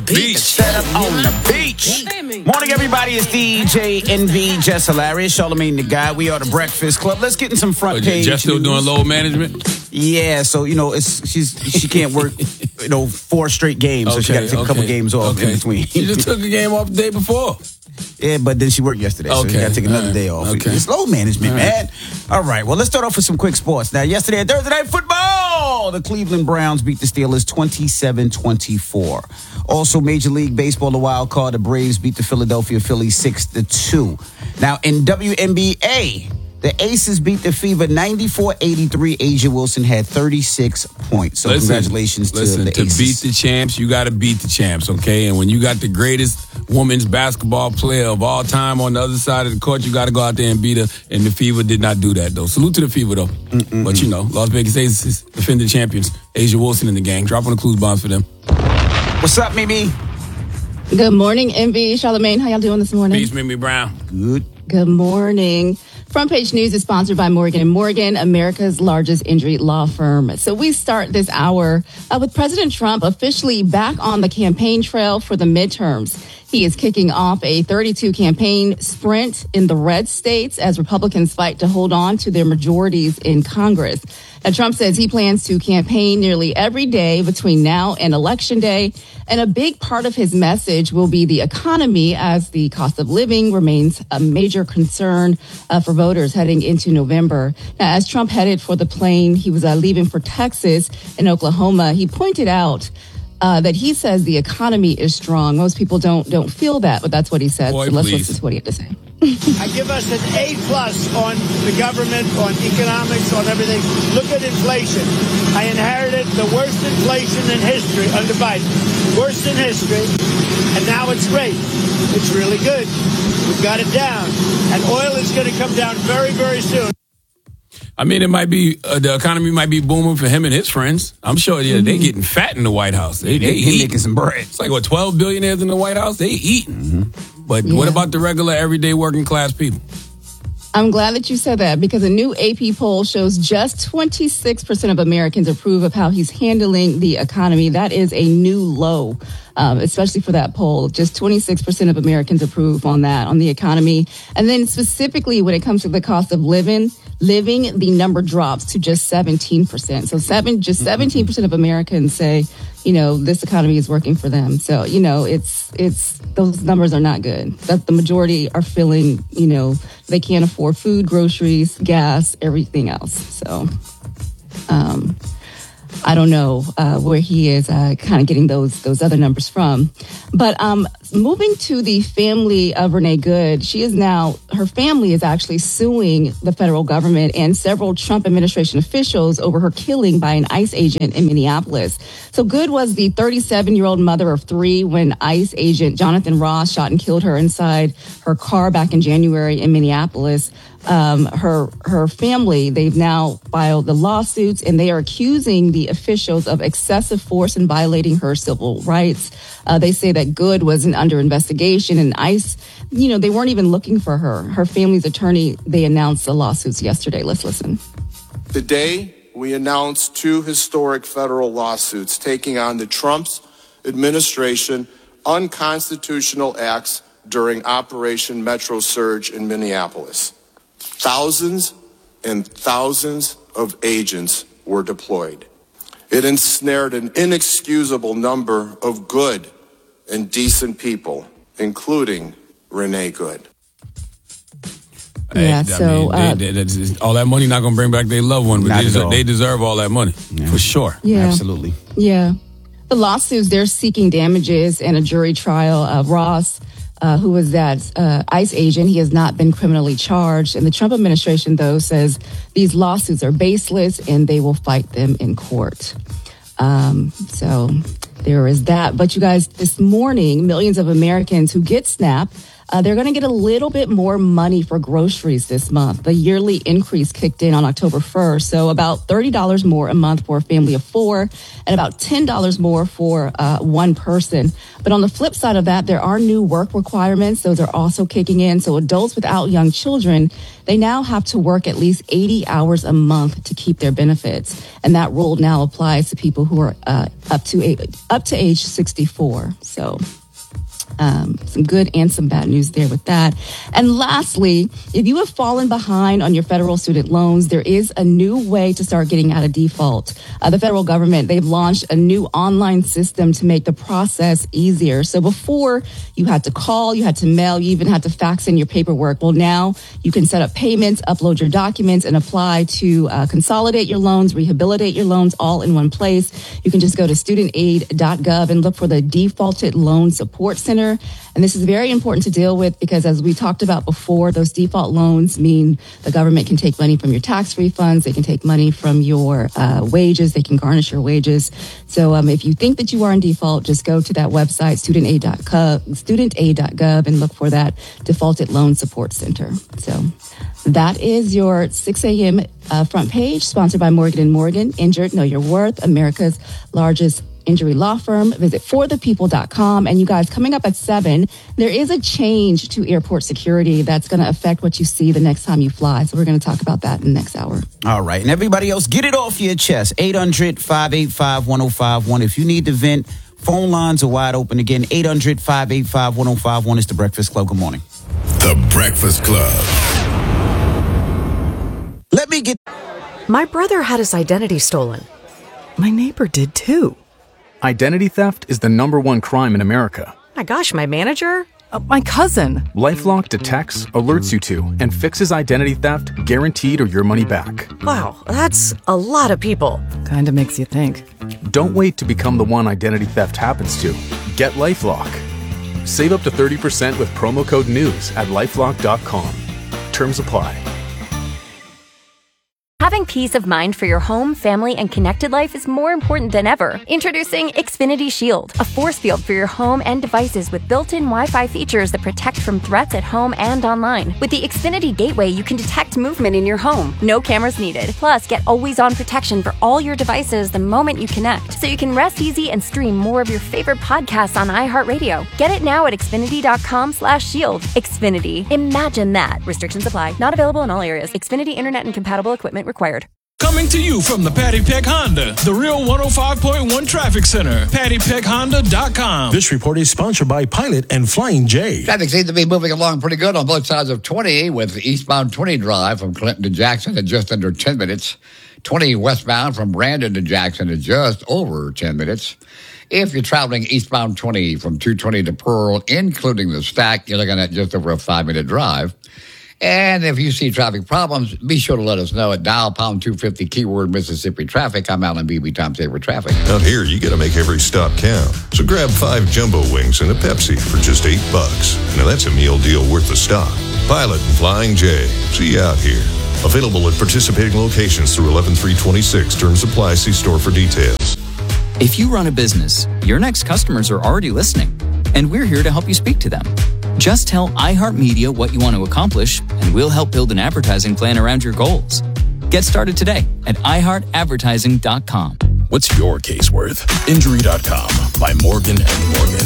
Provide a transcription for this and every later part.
beach. Set up on the beach. Morning, everybody. It's DJ NV, Jess Hilarious, Charlamagne the Guy. We are the Breakfast Club. Let's get in some front page. Jess still doing load management? Yeah, so she can't work 4 straight games, so she got to take a couple games off in between. She just took a game off the day before. Yeah, but then she worked yesterday, so you got to take another day off. Okay. It's load management, man. All right, well, let's start off with some quick sports. Now, yesterday at Thursday Night Football, the Cleveland Browns beat the Steelers 27-24. Also, Major League Baseball, the wild card, the Braves beat the Philadelphia Phillies 6-2. Now, in WNBA, the Aces beat the Fever 94-83. Asia Wilson had 36 points. So congratulations to the Aces. To beat the champs, you got to beat the champs, okay? And when you got the greatest women's basketball player of all time on the other side of the court, you got to go out there and beat her. And the Fever did not do that, though. Salute to the Fever, though. But, Las Vegas Aces, defending champions. Asia Wilson and the gang. Drop on the clues bombs for them. What's up, Mimi? Good morning, MV. Charlamagne, how y'all doing this morning? Peace, Mimi Brown. Good morning. Front Page News is sponsored by Morgan & Morgan, America's largest injury law firm. So we start this hour with President Trump officially back on the campaign trail for the midterms. He is kicking off a 32 campaign sprint in the red states as Republicans fight to hold on to their majorities in Congress. And Trump says he plans to campaign nearly every day between now and Election Day. And a big part of his message will be the economy, as the cost of living remains a major concern for voters heading into November. Now, as Trump headed for the plane, he was leaving for Texas and Oklahoma. He pointed out that he says the economy is strong. Most people don't feel that, but that's what he said. Boy, so let's listen to what he had to say. I give us an A+ on the government, on economics, on everything. Look at inflation. I inherited the worst inflation in history under Biden. Worst in history. And now it's great. It's really good. We've got it down. And oil is going to come down very, very soon. I mean, it might be the economy might be booming for him and his friends. I'm sure they're getting fat in the White House. They making some bread. It's like 12 billionaires in the White House. They eating. But what about the regular, everyday, working class people? I'm glad that you said that, because a new AP poll shows just 26% of Americans approve of how he's handling the economy. That is a new low, especially for that poll. Just 26% of Americans approve on the economy. And then specifically when it comes to the cost of living, the number drops to just 17%. So 17% of Americans say, this economy is working for them. So, it's those numbers are not good. That the majority are feeling, they can't afford food, groceries, gas, everything else. So, I don't know where he is kind of getting those other numbers from. But moving to the family of Renee Good, her family is actually suing the federal government and several Trump administration officials over her killing by an ICE agent in Minneapolis. So Good was the 37-year-old mother of 3 when ICE agent Jonathan Ross shot and killed her inside her car back in January in Minneapolis. Her family, they've now filed the lawsuits, and they are accusing the officials of excessive force and violating her civil rights. They say that Good wasn't under investigation, and ICE, they weren't even looking for her. Her family's attorney, they announced the lawsuits yesterday. Let's listen. Today, we announced 2 historic federal lawsuits taking on the Trump's administration unconstitutional acts during Operation Metro Surge in Minneapolis. Thousands and thousands of agents were deployed. It ensnared an inexcusable number of good and decent people, including Renee Good. Yeah, all that money not going to bring back their loved one, but they deserve all that money, for sure. Yeah. Absolutely. Yeah. The lawsuits, they're seeking damages and a jury trial. Ross, who was that ICE agent, he has not been criminally charged. And the Trump administration, though, says these lawsuits are baseless and they will fight them in court. So there is that. But you guys, this morning, millions of Americans who get SNAP they're going to get a little bit more money for groceries this month. The yearly increase kicked in on October 1st, so about $30 more a month for a family of 4 and about $10 more for one person. But on the flip side of that, there are new work requirements. Those are also kicking in. So adults without young children, they now have to work at least 80 hours a month to keep their benefits. And that rule now applies to people who are up to age 64. So some good and some bad news there with that. And lastly, if you have fallen behind on your federal student loans, there is a new way to start getting out of default. The federal government, they've launched a new online system to make the process easier. So before you had to call, you had to mail, you even had to fax in your paperwork. Well, now you can set up payments, upload your documents, and apply to consolidate your loans, rehabilitate your loans all in one place. You can just go to studentaid.gov and look for the Defaulted Loan Support Center. And this is very important to deal with because, as we talked about before, those default loans mean the government can take money from your tax refunds. They can take money from your wages. They can garnish your wages. So if you think that you are in default, just go to that website, studentaid.gov, and look for that Defaulted Loan Support Center. So that is your 6 a.m. Front page, sponsored by Morgan & Morgan. Injured, Know Your Worth, America's largest injury law firm. Visit forthepeople.com. And you guys, coming up at 7, there is a change to airport security that's going to affect what you see the next time you fly. So we're going to talk about that in the next hour. All right. And everybody else, get it off your chest. 800-585-1051. If you need to vent, phone lines are wide open again. 800-585-1051 is the Breakfast Club. Good morning. The Breakfast Club. Let me get... My brother had his identity stolen. My neighbor did too. Identity theft is the #1 crime in America. My gosh, my manager? My cousin. LifeLock detects, alerts you to, and fixes identity theft guaranteed or your money back. Wow, that's a lot of people. Kinda makes you think. Don't wait to become the one identity theft happens to. Get LifeLock. Save up to 30% with promo code NEWS at LifeLock.com. Terms apply. Having peace of mind for your home, family, and connected life is more important than ever. Introducing Xfinity Shield, a force field for your home and devices with built-in Wi-Fi features that protect from threats at home and online. With the Xfinity Gateway, you can detect movement in your home. No cameras needed. Plus, get always-on protection for all your devices the moment you connect, so you can rest easy and stream more of your favorite podcasts on iHeartRadio. Get it now at Xfinity.com/shield. Xfinity. Imagine that. Restrictions apply. Not available in all areas. Xfinity Internet and compatible equipment required. Coming to you from the Patty Peck Honda, the real 105.1 Traffic Center, PattyPeckHonda.com. This report is sponsored by Pilot and Flying J. Traffic seems to be moving along pretty good on both sides of 20, with eastbound 20 drive from Clinton to Jackson at just under 10 minutes. 20 westbound from Brandon to Jackson at just over 10 minutes. If you're traveling eastbound 20 from 220 to Pearl, including the stack, you're looking at just over a 5-minute drive. And if you see traffic problems, be sure to let us know at dial pound 250 keyword Mississippi Traffic. I'm Alan Beebe, Time Saver Traffic. Out here, you got to make every stop count. So grab 5 jumbo wings and a Pepsi for just $8. Now that's a meal deal worth the stop. Pilot and Flying J. See you out here. Available at participating locations through 11/3/26. Terms apply. See store for details. If you run a business, your next customers are already listening, and we're here to help you speak to them. Just tell iHeartMedia what you want to accomplish, and we'll help build an advertising plan around your goals. Get started today at iHeartAdvertising.com. What's your case worth? Injury.com by Morgan & Morgan.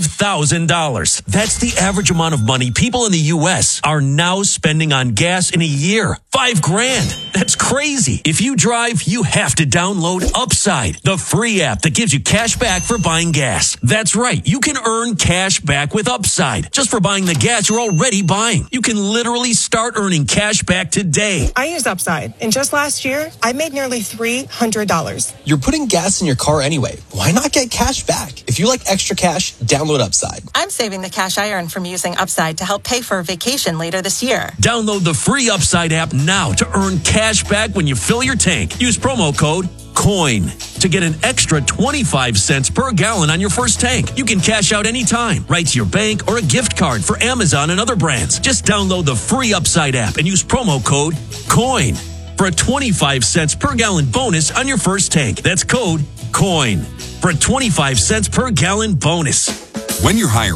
$5,000. That's the average amount of money people in the U.S. are now spending on gas in a year. $5,000. That's crazy. If you drive, you have to download Upside, the free app that gives you cash back for buying gas. That's right. You can earn cash back with Upside just for buying the gas you're already buying. You can literally start earning cash back today. I use Upside, and just last year, I made nearly $300. You're putting gas in your car anyway. Why not get cash back? If you like extra cash, download Upside. I'm saving the cash I earn from using Upside to help pay for a vacation later this year. Download the free Upside app now to earn cash back when you fill your tank. Use promo code COIN to get an extra 25 cents per gallon on your first tank. You can cash out anytime, right to your bank or a gift card for Amazon and other brands. Just download the free Upside app and use promo code COIN for a 25 cents per gallon bonus on your first tank. That's code COIN for a 25 cents per gallon bonus. When you're hiring,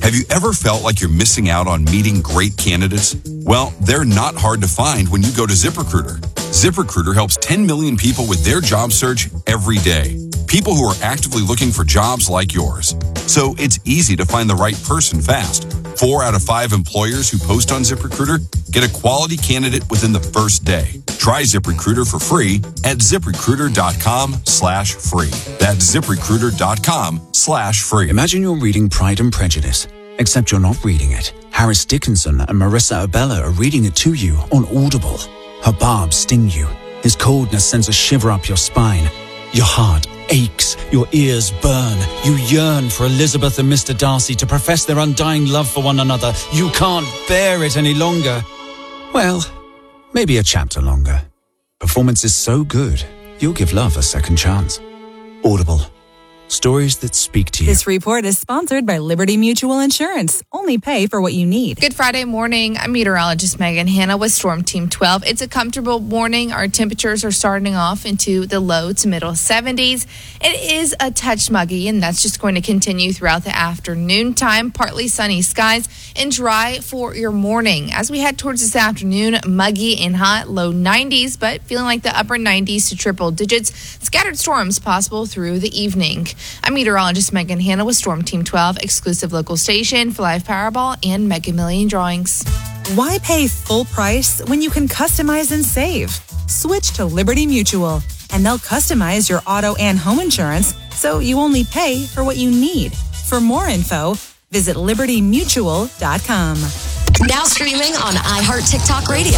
Have you ever felt like you're missing out on meeting great candidates? Well, they're not hard to find when you go to ZipRecruiter. ZipRecruiter helps 10 million people with their job search every day. People who are actively looking for jobs like yours. So it's easy to find the right person fast. 4 out of 5 employers who post on ZipRecruiter get a quality candidate within the first day. Try ZipRecruiter for free at ZipRecruiter.com/free. That's ZipRecruiter.com/free. Imagine you're reading Pride and Prejudice, except you're not reading it. Harris Dickinson and Marissa Abella are reading it to you on Audible. Her barbs sting you. His coldness sends a shiver up your spine. Your heart aches, your ears burn. You yearn for Elizabeth and Mr. Darcy to profess their undying love for one another. You can't bear it any longer. Well, maybe a chapter longer. Performance is so good, you'll give love a second chance. Audible. Stories that speak to you. This report is sponsored by Liberty Mutual Insurance. Only pay for what you need. Good Friday morning. I'm meteorologist Megan Hanna with Storm Team 12. It's a comfortable morning. Our temperatures are starting off into the low to middle 70s. It is a touch muggy, and that's just going to continue throughout the afternoon time. Partly sunny skies and dry for your morning. As we head towards this afternoon, muggy and hot, low 90s, but feeling like the upper 90s to triple digits. Scattered storms possible through the evening. I'm meteorologist Megan Hanna with Storm Team 12, exclusive local station for Live Powerball and Mega Million drawings. Why pay full price when you can customize and save? Switch to Liberty Mutual, and they'll customize your auto and home insurance so you only pay for what you need. For more info, visit libertymutual.com. Now streaming on iHeart TikTok Radio.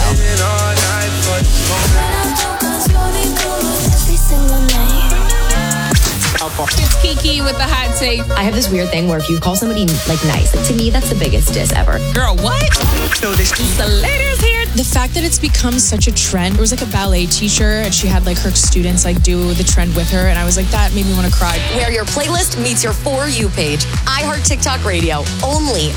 It's Kiki with the hot take. I have this weird thing where if you call somebody nice, to me that's the biggest diss ever. Girl, what? The ladies here. The fact that it's become such a trend. It was like a ballet teacher and she had her students do the trend with her, and I was like, that made me want to cry. Where your playlist meets your For You page. iHeart TikTok Radio. Only